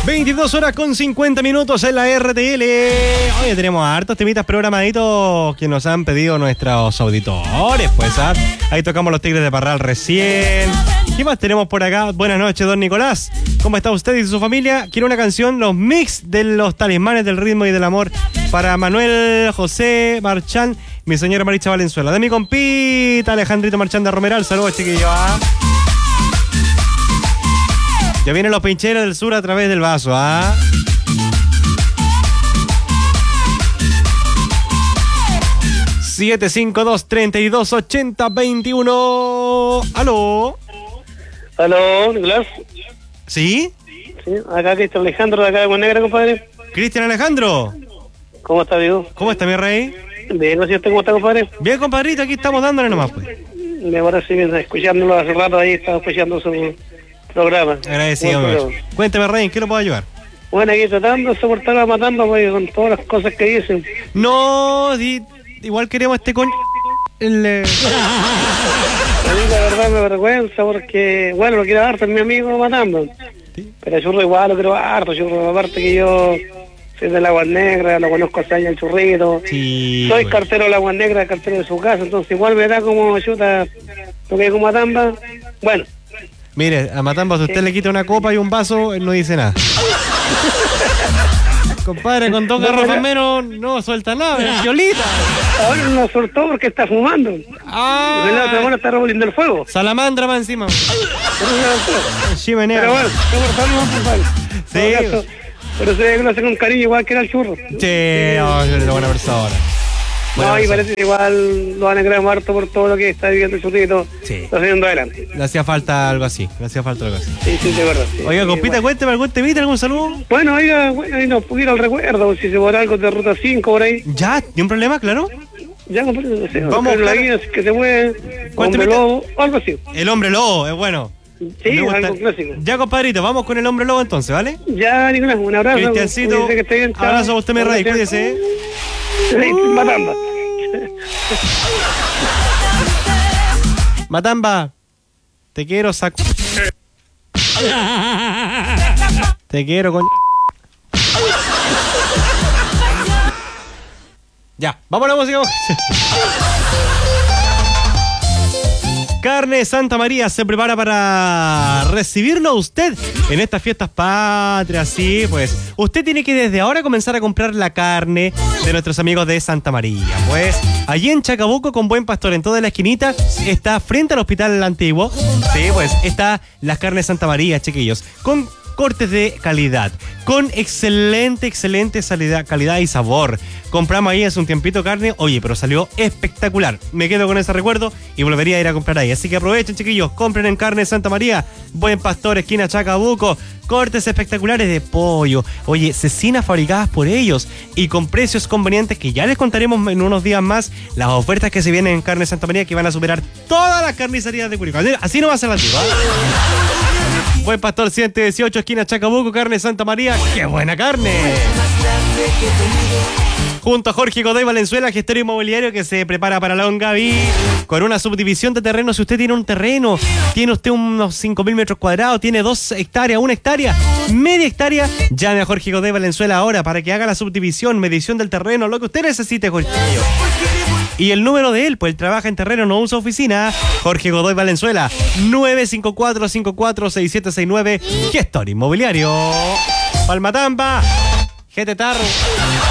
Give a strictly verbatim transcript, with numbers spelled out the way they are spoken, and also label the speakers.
Speaker 1: veintidós horas con cincuenta minutos en la R T L. Hoy tenemos hartos temitas programaditos que nos han pedido nuestros auditores. Pues ¿ah? Ahí tocamos los Tigres de Parral recién. ¿Qué más tenemos por acá? Buenas noches, don Nicolás. ¿Cómo está usted y su familia? Quiero una canción, los mix de los talismanes del ritmo y del amor para Manuel José Marchán, mi señora Maricha Valenzuela. De mi compita Alejandrito Marchán de Romeral. Saludos, chiquillos. ¿ah? Ya vienen los pincheros del sur a través del vaso, ¿ah? siete cinco dos, tres dos, ocho cero, dos uno. ¿Aló?
Speaker 2: ¿Aló, Nicolás?
Speaker 1: ¿Sí?
Speaker 2: Sí, acá Cristian Alejandro, de acá de Buenegra, compadre.
Speaker 1: Cristian Alejandro.
Speaker 2: ¿Cómo está, amigo?
Speaker 1: ¿Cómo está, mi rey?
Speaker 2: Bien, ¿usted cómo está, compadre?
Speaker 1: Bien, compadrito, aquí estamos dándole nomás, pues.
Speaker 2: Me parece bien, escuchándolo hace rato ahí, estaba escuchando su programa.
Speaker 1: Agradecido, mucho. Cuéntame, rey, ¿en qué lo puedo ayudar?
Speaker 2: Bueno, aquí tratando de soportar a Matamba, pues, con todas las cosas que dicen.
Speaker 1: No, di, igual queremos este con... El, eh...
Speaker 2: A mí la verdad me avergüenza porque, bueno, lo quiero harto, es mi amigo Matamba. ¿Sí? Pero el churro igual lo quiero harto, churro, aparte que yo soy del Agua Negra, lo conozco hace años el churrito.
Speaker 1: Sí,
Speaker 2: soy
Speaker 1: bueno.
Speaker 2: cartero de la Agua Negra, cartero de su casa, entonces igual me da como chuta lo que es con Matamba. Bueno.
Speaker 1: Mire, a Matamba, si usted sí. le quita una copa y un vaso, él no dice nada. Compadre, con dos garrafas no, menos no suelta nada, violita.
Speaker 2: Ahora no lo soltó porque está fumando.
Speaker 1: Ah.
Speaker 2: Y la otra mano está revolviendo el fuego.
Speaker 1: Salamandra más encima. Chimenea.
Speaker 2: Pero bueno, por favor.
Speaker 1: Sí.
Speaker 2: Pero se ve que lo hace con cariño igual que era el churro.
Speaker 1: Sí, oh, es una buena persona. Buena
Speaker 2: no,
Speaker 1: persona.
Speaker 2: Y parece que igual lo van a creer muerto por todo lo que está viviendo el churrito.
Speaker 1: Sí.
Speaker 2: Está haciendo adelante.
Speaker 1: Le hacía falta algo así, le hacía falta algo así.
Speaker 2: Sí, sí, de verdad. Sí,
Speaker 1: oiga,
Speaker 2: sí,
Speaker 1: compita,
Speaker 2: bueno.
Speaker 1: cuénteme algún temita, algún saludo.
Speaker 2: Bueno, oiga, bueno, ahí nos pudiera el recuerdo, si se podrá algo de Ruta cinco por ahí.
Speaker 1: Ya, ¿tiene un problema, claro?
Speaker 2: Ya, compadre, no sé.
Speaker 1: Vamos a
Speaker 2: la guía que se mueve, hombre lobo, algo así.
Speaker 1: El hombre lobo, es bueno.
Speaker 2: Sí, algo clásico.
Speaker 1: Ya, compadrito, vamos con el hombre lobo entonces, ¿vale?
Speaker 2: Ya, Nicolás, un abrazo.
Speaker 1: Cristiancito,
Speaker 2: que esté bien,
Speaker 1: abrazo a usted, mi rey, cuídese.
Speaker 2: Uh. Matamba.
Speaker 1: Matamba, te quiero saco. Te quiero, con... Ya, vamos a la música. Carne Santa María se prepara para recibirlo a usted en estas fiestas patrias. Sí, pues usted tiene que desde ahora comenzar a comprar la carne de nuestros amigos de Santa María. Pues allí en Chacabuco, con Buen Pastor, en toda la esquinita, está frente al Hospital Antiguo. Sí, pues está las carnes Santa María, chiquillos, con cortes de calidad, con excelente, excelente calidad, calidad y sabor. Compramos ahí hace un tiempito carne, oye, pero salió espectacular. Me quedo con ese recuerdo y volvería a ir a comprar ahí. Así que aprovechen, chiquillos, compren en Carne Santa María, Buen Pastor, esquina Chacabuco, cortes espectaculares de pollo, oye, cecinas fabricadas por ellos y con precios convenientes que ya les contaremos en unos días más, las ofertas que se vienen en Carne Santa María que van a superar todas las carnicerías de Curicó. Así no va a ser la antigua. Buen Pastor ciento dieciocho, esquina Chacabuco, Carne Santa María. ¡Qué buena carne! Junto a Jorge Godoy Valenzuela, gestor inmobiliario que se prepara para Longaví con una subdivisión de terreno. Si usted tiene un terreno, tiene usted unos cinco mil metros cuadrados, tiene dos hectáreas, una hectárea, media hectárea, llame a Jorge Godoy Valenzuela ahora para que haga la subdivisión, medición del terreno, lo que usted necesite, Jorge. Y el número de él, pues él trabaja en terreno, no usa oficina. Jorge Godoy Valenzuela, nueve cinco cuatro, cinco cuatro seis siete seis nueve, gestor inmobiliario. Palmatamba, G T Tarro.